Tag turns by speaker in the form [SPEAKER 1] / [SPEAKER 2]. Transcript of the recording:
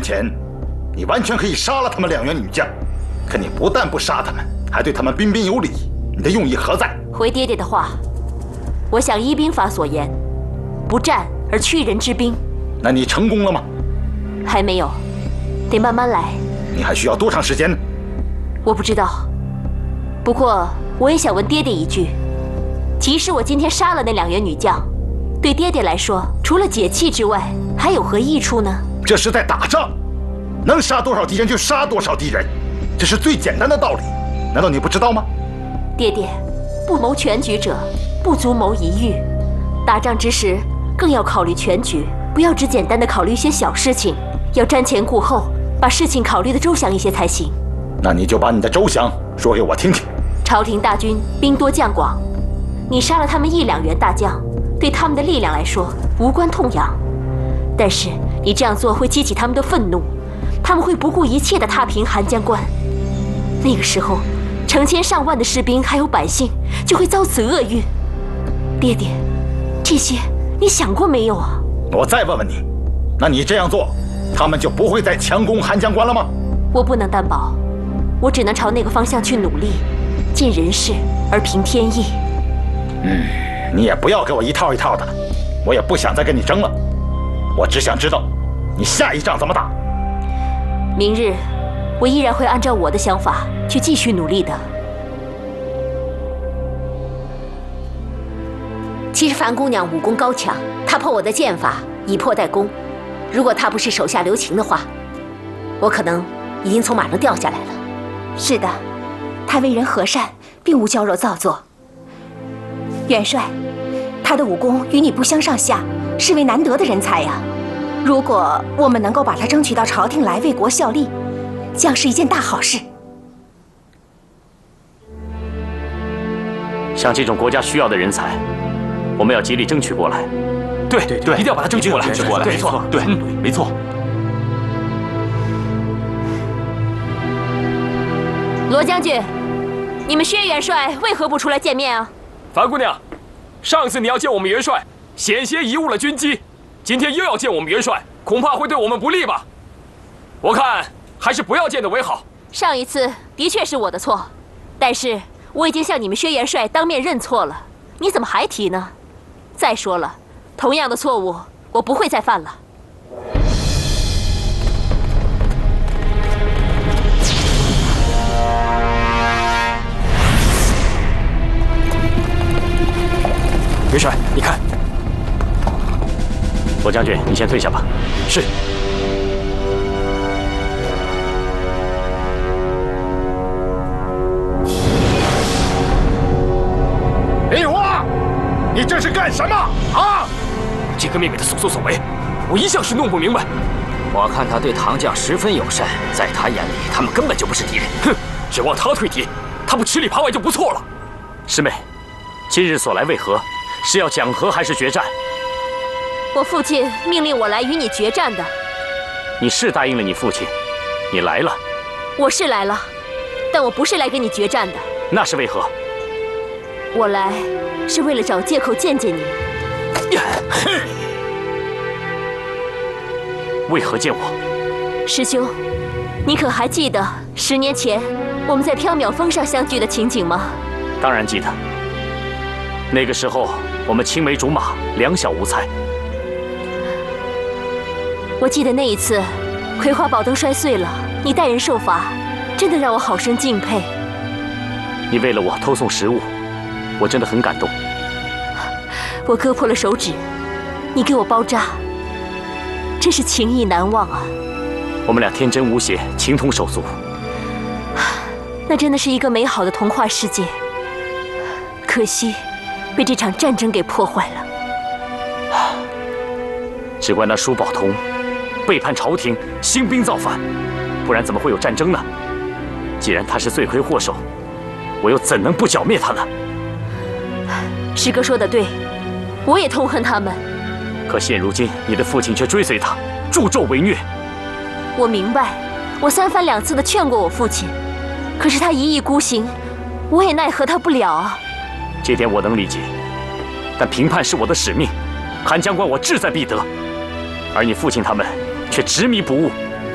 [SPEAKER 1] 前，你完全可以杀了他们2员女将，可你不但不杀他们，还对他们彬彬有礼，你的用意何在？
[SPEAKER 2] 回爹爹的话，我想依兵法所言，不战而屈人之兵。
[SPEAKER 1] 那你成功了吗？
[SPEAKER 2] 还没有，得慢慢来。
[SPEAKER 1] 你还需要多长时间呢？
[SPEAKER 2] 我不知道。不过我也想问爹爹一句：即使我今天杀了那2员女将，对爹爹来说，除了解气之外，还有何益处呢？
[SPEAKER 1] 这是在打仗，能杀多少敌人就杀多少敌人，这是最简单的道理，难道你不知道吗？
[SPEAKER 2] 爹爹，不谋全局者，不足谋一域。打仗之时，更要考虑全局，不要只简单的考虑一些小事情，要瞻前顾后，把事情考虑的周详一些才行。
[SPEAKER 1] 那你就把你的周详说给我听听。
[SPEAKER 2] 朝廷大军兵多将广，你杀了他们1、2员大将，对他们的力量来说无关痛痒，但是你这样做会激起他们的愤怒，他们会不顾一切地踏平函江关。那个时候，成千上万的士兵还有百姓就会遭此厄运。爹爹，这些你想过没有啊？
[SPEAKER 1] 我再问问你，那你这样做，他们就不会再强攻函江关了吗？
[SPEAKER 2] 我不能担保，我只能朝那个方向去努力，尽人事而平天意。
[SPEAKER 1] 你也不要给我一套一套的，我也不想再跟你争了。我只想知道，你下一仗怎么打。
[SPEAKER 2] 明日，我依然会按照我的想法去继续努力的。其实樊姑娘武功高强，她破我的剑法，以破代攻。如果她不是手下留情的话，我可能已经从马上掉下来了。
[SPEAKER 3] 是的，她为人和善，并无娇柔造作。元帅，她的武功与你不相上下，是位难得的人才呀。如果我们能够把她争取到朝廷来为国效力，将是一件大好事。
[SPEAKER 4] 像这种国家需要的人才，我们要极力争取过来。
[SPEAKER 5] 对，一定要把他争取过来。
[SPEAKER 4] 没错，对，
[SPEAKER 5] 没错。
[SPEAKER 2] 罗将军，你们薛元帅为何不出来见面啊？
[SPEAKER 5] 樊姑娘，上次你要见我们元帅，险些贻误了军机，今天又要见我们元帅，恐怕会对我们不利吧？我看还是不要见的为好。
[SPEAKER 2] 上一次的确是我的错，但是我已经向你们薛元帅当面认错了，你怎么还提呢？再说了，同样的错误我不会再犯了。
[SPEAKER 5] 元帅，你看。
[SPEAKER 4] 罗将军，你先退下吧。
[SPEAKER 5] 是。
[SPEAKER 1] 林华，你这是干什么啊？
[SPEAKER 5] 这个妹妹的所作所为，我一向是弄不明白。
[SPEAKER 6] 我看他对唐将十分友善，在他眼里，他们根本就不是敌人。
[SPEAKER 5] 哼，指望他退敌，他不吃里扒外就不错了。
[SPEAKER 4] 师妹，今日所来为何？是要讲和还是决战？
[SPEAKER 2] 我父亲命令我来与你决战的。
[SPEAKER 4] 你是答应了你父亲，你来了。
[SPEAKER 2] 我是来了，但我不是来跟你决战的。
[SPEAKER 4] 那是为何？
[SPEAKER 2] 我来是为了找借口见见你。
[SPEAKER 4] 为何见我？
[SPEAKER 2] 师兄，你可还记得10年前我们在缥缈峰上相聚的情景吗？
[SPEAKER 4] 当然记得。那个时候我们青梅竹马，两小无猜。
[SPEAKER 2] 我记得那一次，葵花宝灯摔碎了，你待人受罚，真的让我好生敬佩。
[SPEAKER 4] 你为了我偷送食物，我真的很感动。
[SPEAKER 2] 我割破了手指，你给我包扎，真是情谊难忘啊。
[SPEAKER 4] 我们俩天真无邪，情同手足。
[SPEAKER 2] 那真的是一个美好的童话世界，可惜被这场战争给破坏了。
[SPEAKER 4] 只怪那舒宝同背叛朝廷，兴兵造反，不然怎么会有战争呢？既然他是罪魁祸首，我又怎能不剿灭他呢？
[SPEAKER 2] 师哥说的对，我也痛恨他们。
[SPEAKER 4] 可现如今你的父亲却追随他，助纣为虐。
[SPEAKER 2] 我明白，我3番2次的劝过我父亲，可是他一意孤行，我也奈何他不了啊。
[SPEAKER 4] 这点我能理解，但平叛是我的使命，函江关我志在必得，而你父亲他们却执迷不悟，